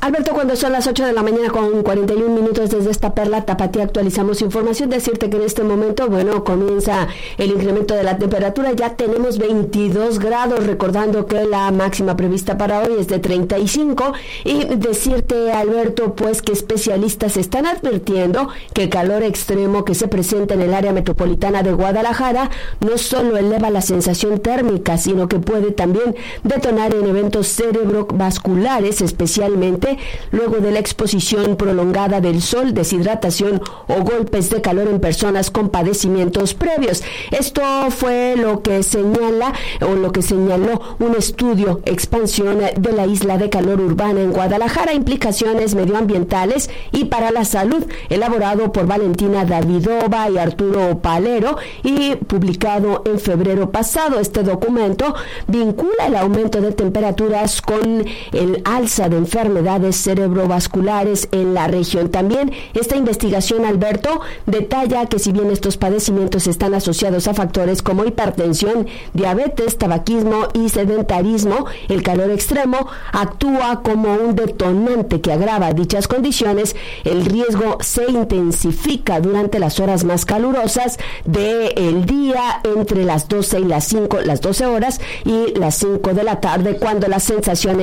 Alberto, cuando son las 8 de la mañana con 41 minutos desde esta perla tapatía actualizamos información. Decirte que en este momento, comienza el incremento de la temperatura. Ya tenemos 22 grados, recordando que la máxima prevista para hoy es de 35. Y decirte, Alberto, pues que especialistas están advirtiendo que el calor extremo que se presenta en el área metropolitana de Guadalajara no solo eleva la sensación térmica, sino que puede también detonar en eventos cerebrovasculares, especialmente luego de la exposición prolongada del sol, deshidratación o golpes de calor en personas con padecimientos previos. Esto fue lo que señaló un estudio, expansión de la isla de calor urbana en Guadalajara, implicaciones medioambientales y para la salud, elaborado por Valentina Davidova y Arturo Palero y publicado en febrero pasado. Este documento vincula el aumento de temperaturas con el alza de enfermedades cerebrovasculares en la región. También esta investigación, Alberto, detalla que si bien estos padecimientos están asociados a factores como hipertensión, diabetes, tabaquismo y sedentarismo, el calor extremo actúa como un detonante que agrava dichas condiciones. El riesgo se intensifica durante las horas más calurosas del día, entre las 12 y las 12 horas y las 5 de la tarde, cuando la sensación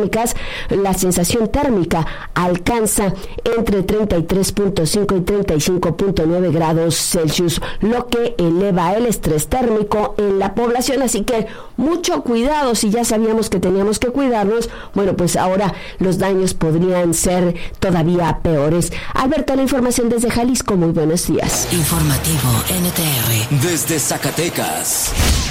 térmica alcanza entre 33.5 y 35.9 grados Celsius, lo que eleva el estrés térmico en la población. Así que mucho cuidado. Si ya sabíamos que teníamos que cuidarnos, pues ahora los daños podrían ser todavía peores. Alberto, la información desde Jalisco. Muy buenos días. Informativo NTR desde Zacatecas.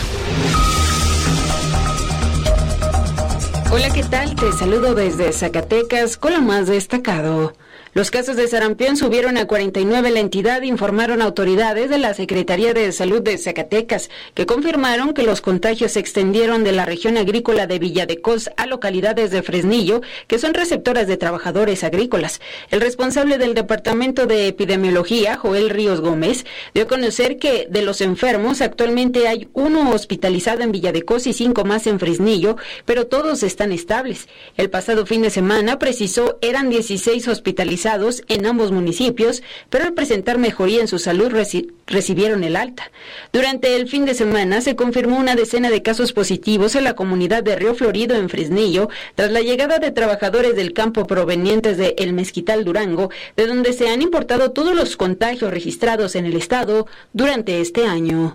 Hola, ¿qué tal? Te saludo desde Zacatecas con lo más destacado. Los casos de sarampión subieron a 49 en la entidad, informaron autoridades de la Secretaría de Salud de Zacatecas, que confirmaron que los contagios se extendieron de la región agrícola de Villa de Cos a localidades de Fresnillo, que son receptoras de trabajadores agrícolas. El responsable del Departamento de Epidemiología, Joel Ríos Gómez, dio a conocer que de los enfermos actualmente hay 1 hospitalizado en Villa de Cos y 5 más en Fresnillo, pero todos están estables. El pasado fin de semana, precisó, eran 16 hospitalizados en ambos municipios, pero al presentar mejoría en su salud recibieron el alta. Durante el fin de semana se confirmó una decena de casos positivos en la comunidad de Río Florido en Fresnillo, tras la llegada de trabajadores del campo provenientes de El Mezquital, Durango, de donde se han importado todos los contagios registrados en el estado durante este año.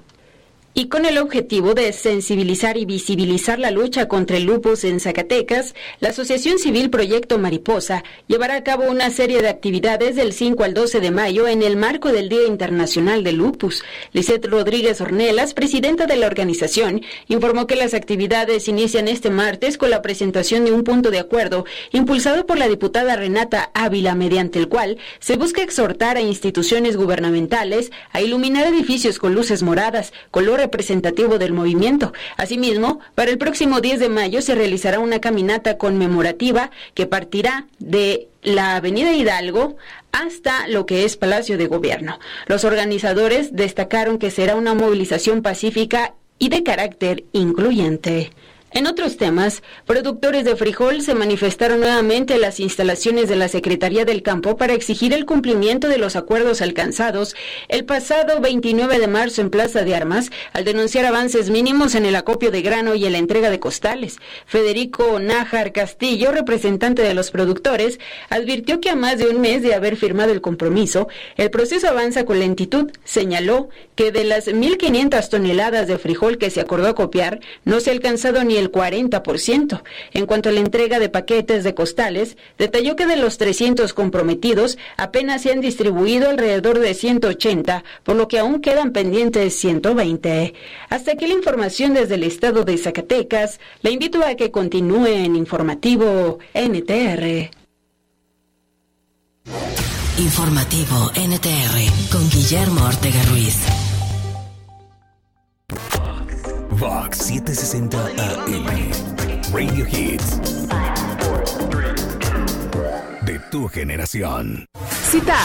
Y con el objetivo de sensibilizar y visibilizar la lucha contra el lupus en Zacatecas, la Asociación Civil Proyecto Mariposa llevará a cabo una serie de actividades del 5 al 12 de mayo en el marco del Día Internacional del Lupus. Lisette Rodríguez Ornelas, presidenta de la organización, informó que las actividades inician este martes con la presentación de un punto de acuerdo impulsado por la diputada Renata Ávila, mediante el cual se busca exhortar a instituciones gubernamentales a iluminar edificios con luces moradas, color representativo del movimiento. Asimismo, para el próximo 10 de mayo se realizará una caminata conmemorativa que partirá de la Avenida Hidalgo hasta lo que es Palacio de Gobierno. Los organizadores destacaron que será una movilización pacífica y de carácter incluyente. En otros temas, productores de frijol se manifestaron nuevamente en las instalaciones de la Secretaría del Campo para exigir el cumplimiento de los acuerdos alcanzados el pasado 29 de marzo en Plaza de Armas, al denunciar avances mínimos en el acopio de grano y en la entrega de costales. Federico Nájar Castillo, representante de los productores, advirtió que a más de un mes de haber firmado el compromiso, el proceso avanza con lentitud. Señaló que de las 1.500 toneladas de frijol que se acordó acopiar, no se ha alcanzado ni el 40%. En cuanto a la entrega de paquetes de costales, detalló que de los 300 comprometidos, apenas se han distribuido alrededor de 180, por lo que aún quedan pendientes 120. Hasta aquí la información desde el estado de Zacatecas. Le invito a que continúe en Informativo NTR. Informativo NTR con Guillermo Ortega Ruiz. Vox 760 AM. Radio Hits. De tu generación. Cita